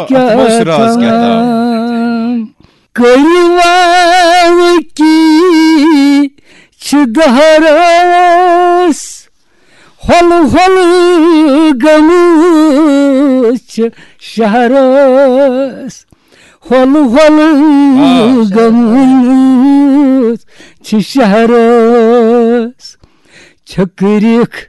क्या कलवा की दहरस हल हल गमुच शहरस हल हल गमुच शहरस छकरिक